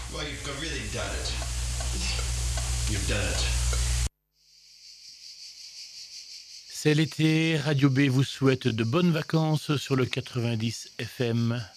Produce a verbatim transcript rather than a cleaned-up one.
Well, you've really done it. You've done it. C'est l'été, Radio B vous souhaite de bonnes vacances sur le quatre-vingt-dix F M.